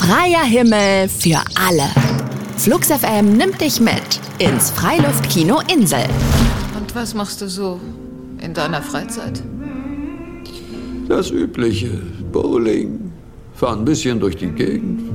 Freier Himmel für alle. Flux FM nimmt dich mit ins Freiluftkino Insel. Und was machst du so in deiner Freizeit? Das Übliche. Bowling. Fahr ein bisschen durch die Gegend.